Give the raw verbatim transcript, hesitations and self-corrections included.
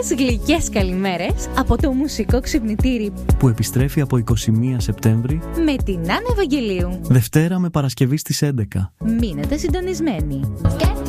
Πολλές γλυκές καλημέρες από το μουσικό ξυπνητήρι που επιστρέφει από εικοστή πρώτη Σεπτέμβρη με την Άννα Ευαγγελίου. Δευτέρα με Παρασκευή στις έντεκα. Μείνετε συντονισμένοι.